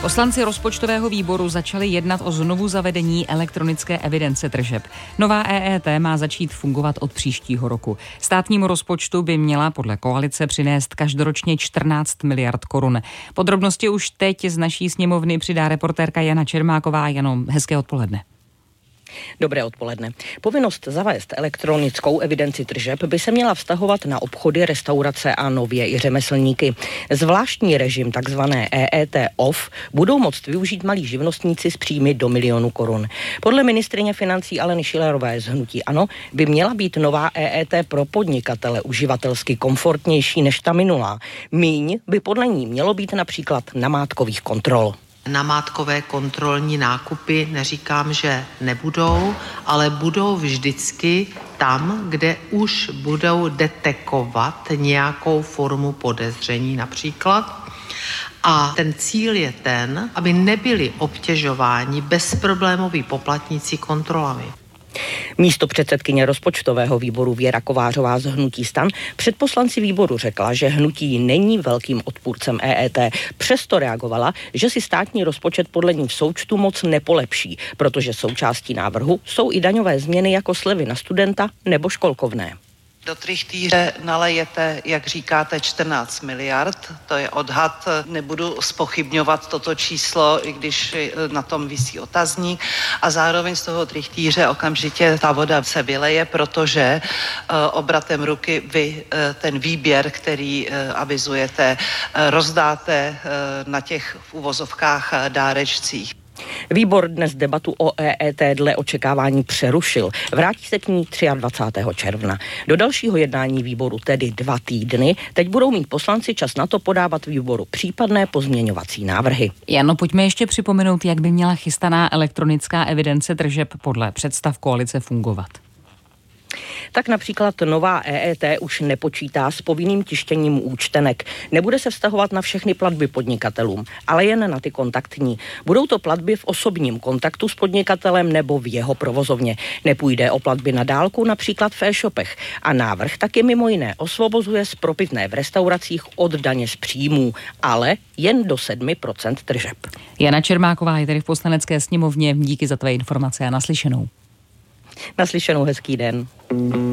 Poslanci rozpočtového výboru začali jednat o znovu zavedení elektronické evidence tržeb. Nová EET má začít fungovat od příštího roku. Státnímu rozpočtu by měla podle koalice přinést každoročně 14 miliard korun. Podrobnosti už teď z naší sněmovny přidá reportérka Jana Čermáková. Jano, hezké odpoledne. Dobré odpoledne. Povinnost zavést elektronickou evidenci tržeb by se měla vztahovat na obchody, restaurace a nově i řemeslníky. Zvláštní režim, takzvané EET off, budou moct využít malí živnostníci s příjmy do 1 milionu korun. Podle ministryně financí Aleny Schillerové z hnutí ANO by měla být nová EET pro podnikatele uživatelsky komfortnější než ta minulá. Míň by podle ní mělo být například namátkových kontrol. Namátkové kontrolní nákupy neříkám, že nebudou, ale budou vždycky tam, kde už budou detekovat nějakou formu podezření například. A ten cíl je ten, aby nebyli obtěžováni bezproblémoví poplatníci kontrolami. Místopředsedkyně rozpočtového výboru Věra Kovářová z hnutí STAN před poslanci výboru řekla, že hnutí není velkým odpůrcem EET. Přesto reagovala, že si státní rozpočet podle ní v součtu moc nepolepší, protože součástí návrhu jsou i daňové změny jako slevy na studenta nebo školkovné. Do trychtýře nalejete, jak říkáte, 14 miliard, to je odhad, nebudu zpochybňovat toto číslo, i když na tom visí otazník, a zároveň z toho trychtýře okamžitě ta voda se vyleje, protože obratem ruky vy ten výběr, který avizujete, rozdáte na těch v uvozovkách dárečcích. Výbor dnes debatu o EET dle očekávání přerušil. Vrátí se k ní 23. června. Do dalšího jednání výboru, tedy 2 týdny, teď budou mít poslanci čas na to podávat výboru případné pozměňovací návrhy. Jano, pojďme ještě připomenout, jak by měla chystaná elektronická evidence tržeb podle představ koalice fungovat. Tak například nová EET už nepočítá s povinným tištěním účtenek. Nebude se vztahovat na všechny platby podnikatelům, ale jen na ty kontaktní. Budou to platby v osobním kontaktu s podnikatelem nebo v jeho provozovně. Nepůjde o platby na dálku, například v e-shopech. A návrh taky mimo jiné osvobozuje z propitné v restauracích od daně z příjmů, ale jen do 7% tržeb. Jana Čermáková je tedy v Poslanecké sněmovně. Díky za tvé informace a naslyšenou. Naslyšenou, hezký den.